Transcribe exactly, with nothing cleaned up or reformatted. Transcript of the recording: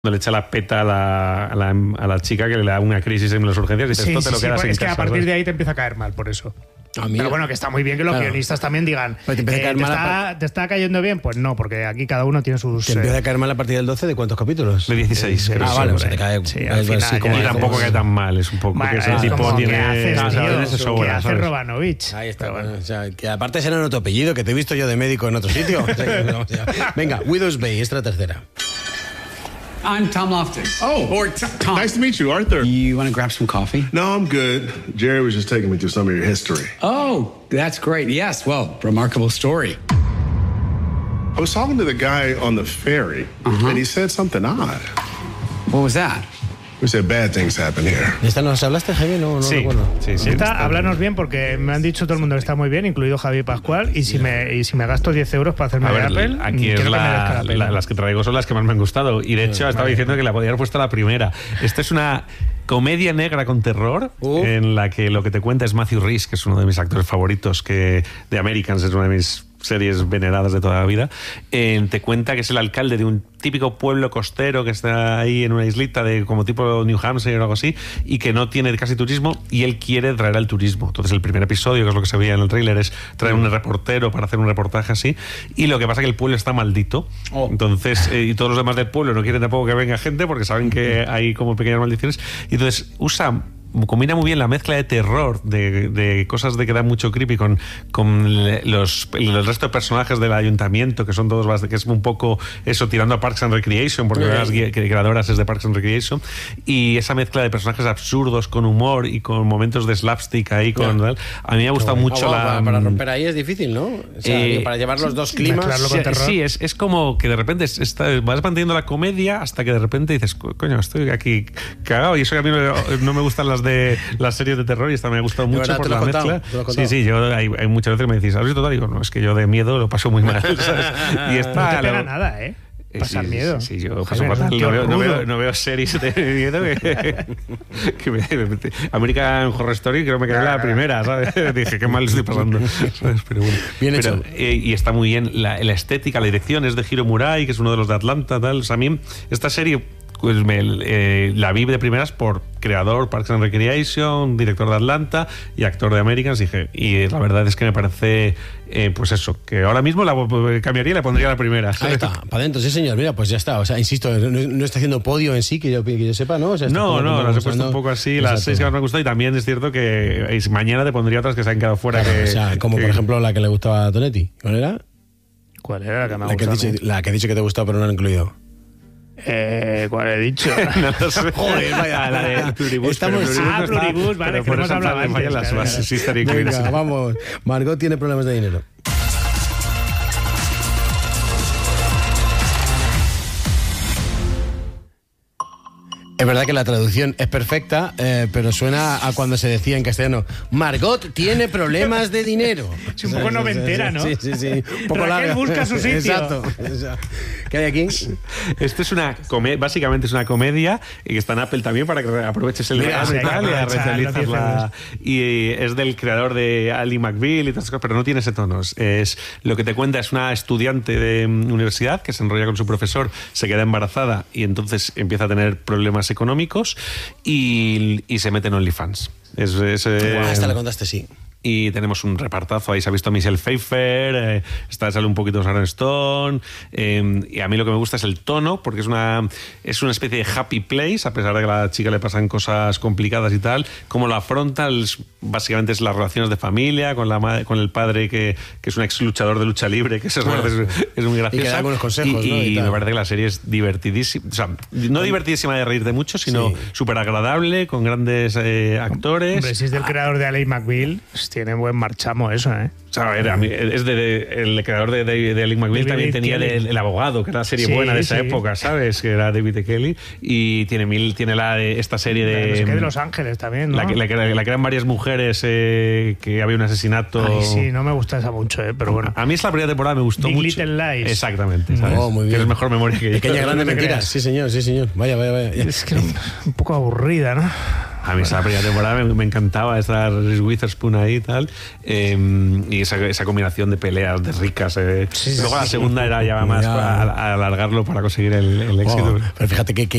le echa la peta a la, a, la, a la chica que le da una crisis en las urgencias y dices, sí, esto te sí, lo sí, quedas en es que casa, a partir ¿sabes? de ahí te empieza a caer mal, por eso. A mí, pero bueno, que está muy bien que los claro. guionistas también digan, Pero te empieza eh, a caer ¿te, mal está, a... ¿te está cayendo bien? Pues no, porque aquí cada uno tiene sus... ¿Te empieza eh, a caer mal a partir del doce? ¿De cuántos capítulos? De dieciséis, Eh, creo. Ah, vale, o sea, te cae... Sí, es al final así como ya Y dices- tampoco cae tan mal, es un poco Bueno, que ese es tipo como, tiene... ¿qué haces, Claro, tío? de sobra, ¿Qué hace ¿sabes? Robanovich? Ahí está. Pero bueno. Bueno, o sea, que aparte será en otro apellido, que te he visto yo de médico en otro sitio. O sea, que no, o sea, venga, Widow's Bay, esta es la tercera. I'm Tom Loftus. Oh, or t- Tom. Nice to meet you, Arthur. You want to grab some coffee? No, I'm good. Jerry was just taking me through some of your history. Oh, that's great. Yes, well, remarkable story. I was talking to the guy on the ferry, Uh-huh. and he said something odd. What was that? We said bad things happen here. ¿De esta nos hablaste, Javi? No, no Sí, recuerdo. sí, sí. Esta, está- háblanos bien, porque me han dicho todo el mundo que está muy bien, incluido Javi Pascual, y si me y si me gasto diez euros para hacerme A de ver, Apple, aquí quiero es que merezca la, la pena. la- las que traigo son las que más me han gustado. Y de hecho, estaba diciendo que la podría haber puesto la primera. Esta es una comedia negra con terror, Uh. en la que lo que te cuenta es Matthew Rhys, que es uno de mis actores favoritos, que de Americans es una de mis series veneradas de toda la vida. Eh, te cuenta que es el alcalde de un típico pueblo costero que está ahí en una islita de como tipo New Hampshire o algo así, y que no tiene casi turismo, y él quiere traer al turismo. Entonces el primer episodio, que es lo que se veía en el tráiler, es traer un reportero para hacer un reportaje así, y lo que pasa es que el pueblo está maldito. Oh. Entonces, eh, y todos los demás del pueblo no quieren tampoco que venga gente porque saben que hay como pequeñas maldiciones, y entonces usa combina muy bien la mezcla de terror, de, de cosas de que da mucho creepy con, con los, el resto de personajes del ayuntamiento, que son todos bast- que es un poco eso, tirando a Parks and Recreation, porque Sí. las gui- creadoras es de Parks and Recreation, y esa mezcla de personajes absurdos con humor y con momentos de slapstick ahí, con Ya. tal. A mí me ha gustado mucho Ah, bueno, la... para, para romper ahí es difícil, ¿no? O sea, Eh, para llevar los dos climas. mezclarlo con Sí, terror. sí, es, es como que de repente es- está- vas manteniendo la comedia hasta que de repente dices, "Co- coño, estoy aquí cagado". Y eso que a mí no, no me gustan las de las series de terror, y esta me ha gustado De mucho verdad, por ¿te lo la has contado? mezcla. ¿Te lo has Sí, contado? sí, yo hay, hay muchas veces que me decís, ¿has visto tal? Digo, no, es que yo de miedo lo paso muy mal, ¿sabes? Y No esta, te pega lo- nada, ¿eh? Eh, Pasar sí, miedo. Sí, sí, yo Joder, paso eres un fatal. tío No veo, no, rudo. veo, no veo series de miedo que, que me, me- American Horror Story, creo que me quedé la primera, ¿sabes? Dije, qué mal estoy pasando, ¿sabes? Pero bueno. Bien Pero, hecho. eh, y está muy bien la, la estética, la dirección es de Hiro Murai, que es uno de los de Atlanta, tal. O sea, a mí esta serie pues me, eh, la vi de primeras por creador Parks and Recreation, director de Atlanta y actor de Americans, dije, y la verdad es que me parece eh, pues eso, que ahora mismo la cambiaría y la pondría la primera. Ahí está, para adentro, sí señor, mira, pues ya está, o sea, insisto, no, no está haciendo podio en sí, que yo, que yo sepa, ¿no? O sea, está No, como- no, como las he mostrando- puesto un poco así, las Exacto. seis que más me han gustado, y también es cierto que eh, mañana te pondría otras que se han quedado fuera. Claro, que, o sea, como que- por ejemplo la que le gustaba a Tonetti. ¿Cuál era? ¿Cuál era la que me ha La que, has gustado? dicho, la que has dicho que te gustaba pero no la han incluido. Eh, ¿Cuál he dicho? No lo sé. Joder, vaya. Ah, la de Pluribus, Estamos- pero Ah, no está, Pluribus, vale, pero que por hemos eso hablado le antes, fallan las claro, bases, claro. sí estaría incluidas. Venga, vamos. Margot tiene problemas de dinero. Es verdad que la traducción es perfecta, eh, pero suena a cuando se decía en castellano, Margot tiene problemas de dinero. Es un poco noventera, ¿no? Sí, sí, sí. Un poco Raquel larga. busca su sitio. Exacto. Exacto. ¿Qué hay aquí? Esto es una comedia, básicamente es una comedia, y que está en Apple también para que aproveches el Mira, verano sí, y hay que tal, y aprovechar rentabilizas los diez la- y es del creador de Ali McBeal y todas esas cosas, pero no tiene ese tono. Es lo que te cuenta es una estudiante de mm, universidad que se enrolla con su profesor, se queda embarazada y entonces empieza a tener problemas económicos y, y se mete en OnlyFans. Es, es, eh, Buah, esta la contaste, sí. y tenemos un repartazo. Ahí se ha visto a Michelle Pfeiffer, eh, está, sale un poquito Sharon Stone, eh, y a mí lo que me gusta es el tono, porque es una, es una especie de happy place, a pesar de que a la chica le pasan cosas complicadas y tal. Cómo lo afronta, es- básicamente es las relaciones de familia, con, la, ma- con el padre que, que es un ex luchador de lucha libre, que eso es, es, es muy gracioso. Y que da algunos consejos, y, ¿no? Y y tal. me parece que la serie es divertidísima, o sea, no divertidísima de reírte mucho, sino Sí. súper agradable, con grandes eh, actores. Hombre, si es del creador de Ally McBeal, pues tiene buen marchamo eso, ¿eh? O sea, a ver, a mí, es de, de- el creador de, de, de Ally McBeal David también tenía Kelly. el, el abogado, que era la serie Sí, buena de esa sí. época, ¿sabes? Que era David E. Kelly. Y tiene mil, tiene la de esta serie de. No sé qué de Los Ángeles también, ¿no? La que, la, que, la que eran varias mujeres, eh, que había un asesinato. Ay, sí, no me gusta esa mucho, ¿eh? Pero bueno. A mí es la primera temporada, me gustó Big mucho. Little Lies. Exactamente, ¿sabes? Oh, muy bien. Tienes mejor memoria que yo. Pequeña grande No te mentira. creas. Sí, señor, sí, señor. Vaya, vaya, vaya. Es que era un, un poco aburrida, ¿no? A mí esa primera temporada me, me encantaba estar Reese Witherspoon ahí y tal. Eh, y esa, esa combinación de peleas de ricas. Eh. Sí, Luego sí, la segunda era ya más ya. a, a alargarlo para conseguir el, el éxito. Oh, pero fíjate que, que